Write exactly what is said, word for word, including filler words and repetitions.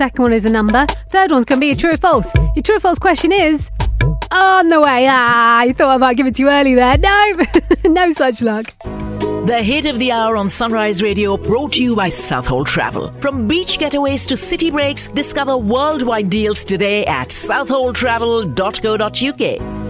Second one is a number. Third one's going to be a true or false. Your true or false question is on the way. Ah, I thought I might give it to you early there. No, no such luck. The hit of the hour on Sunrise Radio, brought to you by Southhold Travel. From beach getaways to city breaks, discover worldwide deals today at southhold travel dot co dot uk.